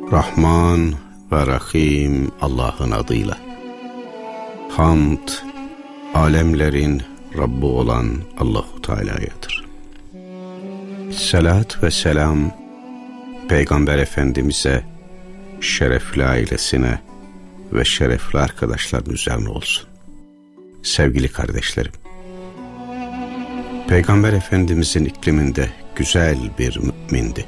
Rahman ve Rahim Allah'ın adıyla. Hamd, alemlerin Rabbi olan Allahu Teala'yadır. Salat ve selam Peygamber Efendimiz'e, şerefli ailesine ve şerefli arkadaşların üzerine olsun. Sevgili kardeşlerim, Peygamber Efendimiz'in ikliminde güzel bir mümindi.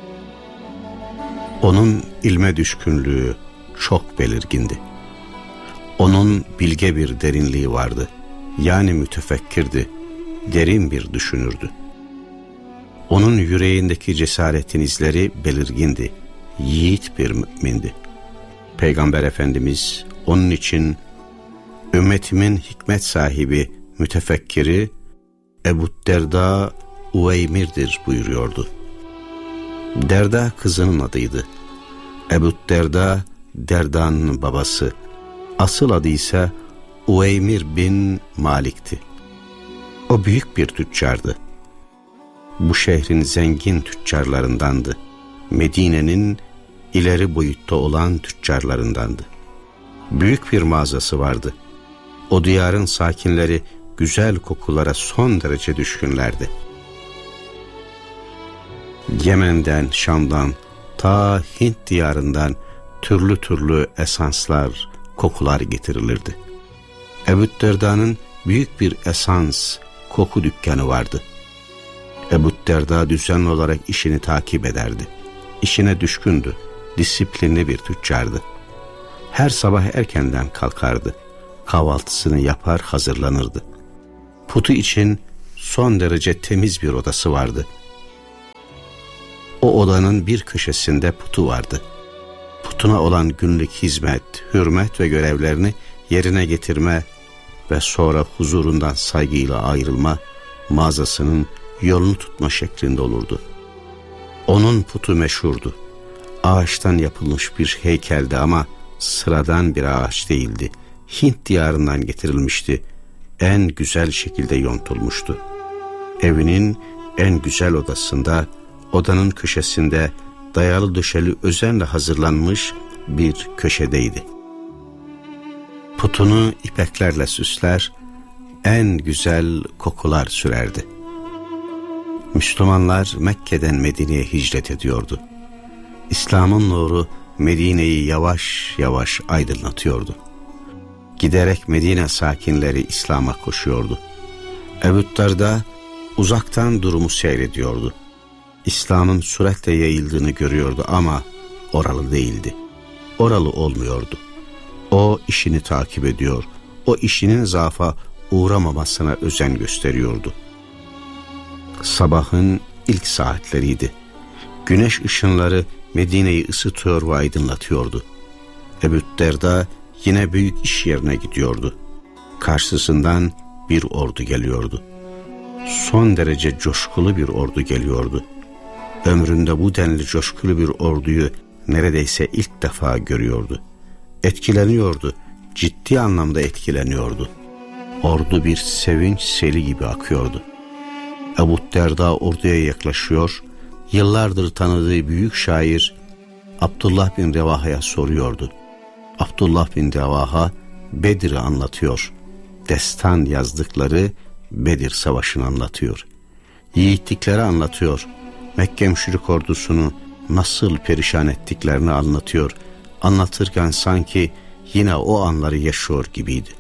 Onun ilme düşkünlüğü çok belirgindi. Onun bilge bir derinliği vardı. Yani mütefekkirdi, derin bir düşünürdü. Onun yüreğindeki cesaretin izleri belirgindi. Yiğit bir mümindi. Peygamber Efendimiz onun için ümmetimin hikmet sahibi, mütefekkiri Ebu Derda Uveymir'dir buyuruyordu. Derda kızının adıydı. Ebu Derda, Derda'nın babası. Asıl adı ise Uveymir bin Malik'ti. O büyük bir tüccardı. Bu şehrin zengin tüccarlarındandı. Medine'nin ileri boyutta olan tüccarlarındandı. Büyük bir mağazası vardı. O diyarın sakinleri güzel kokulara son derece düşkünlerdi. Yemen'den, Şam'dan, ta Hint diyarından türlü türlü esanslar, kokular getirilirdi. Ebu Derda'nın büyük bir esans, koku dükkanı vardı. Ebu Derda düzenli olarak işini takip ederdi. İşine düşkündü, disiplinli bir tüccardı. Her sabah erkenden kalkardı. Kahvaltısını yapar, hazırlanırdı. Putu için son derece temiz bir odası vardı. O odanın bir köşesinde putu vardı. Putuna olan günlük hizmet, hürmet ve görevlerini yerine getirme ve sonra huzurundan saygıyla ayrılma, mağazasının yolunu tutma şeklinde olurdu. Onun putu meşhurdu. Ağaçtan yapılmış bir heykeldi ama sıradan bir ağaç değildi. Hint diyarından getirilmişti. En güzel şekilde yontulmuştu. Evinin en güzel odasında, odanın köşesinde dayalı döşeli özenle hazırlanmış bir köşedeydi. Putunu ipeklerle süsler, en güzel kokular sürerdi. Müslümanlar Mekke'den Medine'ye hicret ediyordu. İslam'ın nuru Medine'yi yavaş yavaş aydınlatıyordu. Giderek Medine sakinleri İslam'a koşuyordu. Ebu Derda uzaktan durumu seyrediyordu. İslam'ın süratle yayıldığını görüyordu ama oralı değildi. Oralı olmuyordu. O işini takip ediyor. O işinin zaafa uğramamasına özen gösteriyordu. Sabahın ilk saatleriydi. Güneş ışınları Medine'yi ısıtıyor ve aydınlatıyordu. Ebu Derda yine büyük iş yerine gidiyordu. Karşısından bir ordu geliyordu. Son derece coşkulu bir ordu geliyordu. Ömründe bu denli coşkulu bir orduyu neredeyse ilk defa görüyordu. Etkileniyordu, ciddi anlamda etkileniyordu. Ordu bir sevinç seli gibi akıyordu. Ebu Derda orduya yaklaşıyor, yıllardır tanıdığı büyük şair Abdullah bin Revaha'ya soruyordu. Abdullah bin Revaha Bedir'i anlatıyor. Destan yazdıkları Bedir Savaşı'nı anlatıyor. Yiğitlikleri anlatıyor. Mekke müşrik ordusunu nasıl perişan ettiklerini anlatıyor. Anlatırken sanki yine o anları yaşıyor gibiydi.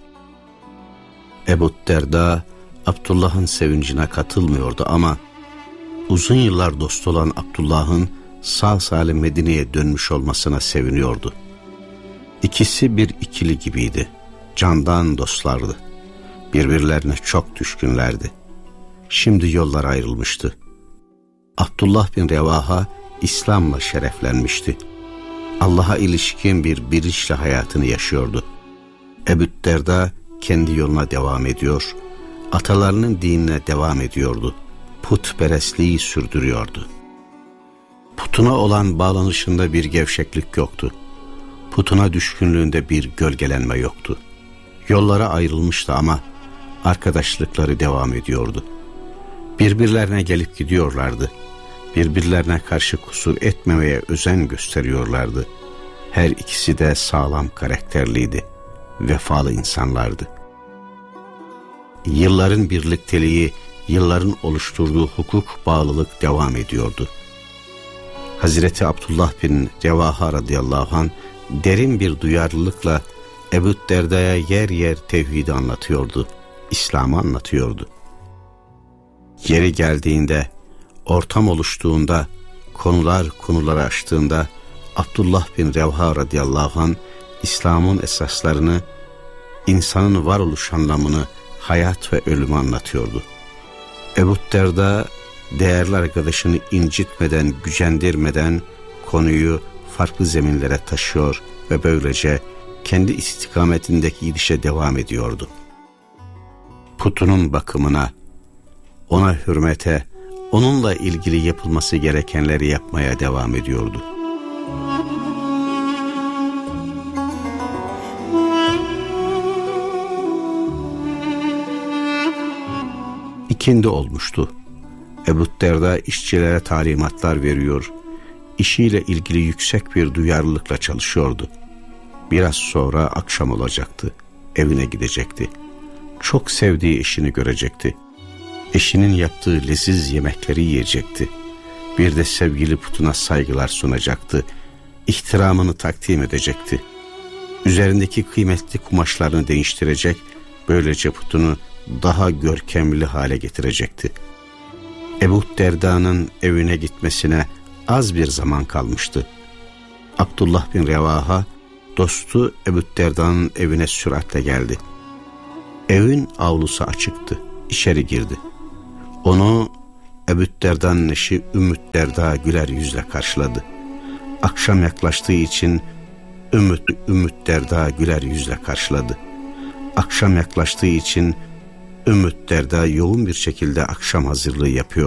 Ebu Derda Abdullah'ın sevincine katılmıyordu ama uzun yıllar dost olan Abdullah'ın sağ salim Medine'ye dönmüş olmasına seviniyordu. İkisi bir ikili gibiydi. Candan dostlardı. Birbirlerine çok düşkünlerdi. Şimdi yollar ayrılmıştı. Abdullah bin Revaha İslam'la şereflenmişti. Allah'a ilişkin bir bilinçle hayatını yaşıyordu. Ebu Derda kendi yoluna devam ediyor, atalarının dinine devam ediyordu. Putperestliği sürdürüyordu. Putuna olan bağlanışında bir gevşeklik yoktu. Putuna düşkünlüğünde bir gölgelenme yoktu. Yollara ayrılmıştı ama arkadaşlıkları devam ediyordu. Birbirlerine gelip gidiyorlardı. birbirlerine karşı kusur etmemeye özen gösteriyorlardı. Her ikisi de sağlam karakterliydi, vefalı insanlardı. Yılların birlikteliği, yılların oluşturduğu hukuk bağlılık devam ediyordu. Hazreti Abdullah bin Revaha radıyallahu anh derin bir duyarlılıkla Ebu Derda'ya yer yer tevhidi anlatıyordu, İslam'ı anlatıyordu. Yeri geldiğinde, ortam oluştuğunda, konuları açtığında Abdullah bin Revaha radıyallahu anh İslam'ın esaslarını, insanın varoluş anlamını, hayat ve ölümü anlatıyordu. Ebu Derda değerli arkadaşını incitmeden, gücendirmeden konuyu farklı zeminlere taşıyor ve böylece kendi istikametindeki gidişe devam ediyordu. Putunun bakımına, ona hürmete, onunla ilgili yapılması gerekenleri yapmaya devam ediyordu. İkindi olmuştu. Ebu Derda işçilere talimatlar veriyor, işiyle ilgili yüksek bir duyarlılıkla çalışıyordu. Biraz sonra akşam olacaktı, evine gidecekti. Çok sevdiği eşini görecekti. Eşinin yaptığı leziz yemekleri yiyecekti. Bir de sevgili putuna saygılar sunacaktı. İhtiramını takdim edecekti. Üzerindeki kıymetli kumaşlarını değiştirecek, böylece putunu daha görkemli hale getirecekti. Ebu Derda'nın evine gitmesine az bir zaman kalmıştı. Abdullah bin Revaha, dostu Ebu Derda'nın evine süratle geldi. Evin avlusu açıktı, içeri girdi. Onu Ebu Derda'nın eşi Ümmü Derda güler yüzle karşıladı. Akşam yaklaştığı için Ümmü Derda güler yüzle karşıladı. Akşam yaklaştığı için Ümmü Derda yoğun bir şekilde akşam hazırlığı yapıyor.